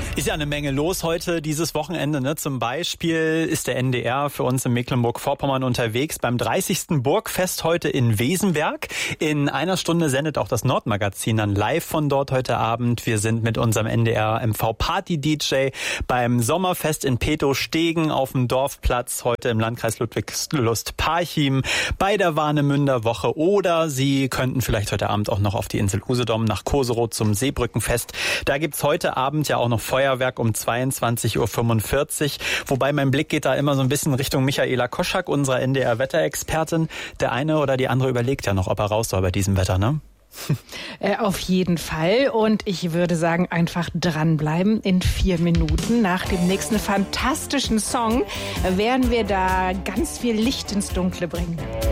Ist ja eine Menge los heute, dieses Wochenende. Ne? Zum Beispiel ist der NDR für uns in Mecklenburg-Vorpommern unterwegs beim 30. Burgfest heute in Wesenberg. In einer Stunde sendet auch das Nordmagazin dann live von dort heute Abend. Wir sind mit unserem NDR MV Party DJ beim Sommerfest in Petow-Stegen auf dem Dorfplatz, heute im Landkreis Ludwigslust-Parchim, bei der Warnemünder Woche. Oder Sie könnten vielleicht heute Abend auch noch auf die Insel Usedom nach Koserow zum Seebrückenfest. Da gibt's heute Abend ja auch noch Feuerwerk um 22:45 Uhr. Wobei mein Blick geht da immer so ein bisschen Richtung Michaela Koschak, unserer NDR-Wetterexpertin. Der eine oder die andere überlegt ja noch, ob er raus soll bei diesem Wetter, ne? Auf jeden Fall. Und ich würde sagen, einfach dranbleiben. In 4 Minuten nach dem nächsten fantastischen Song werden wir da ganz viel Licht ins Dunkle bringen.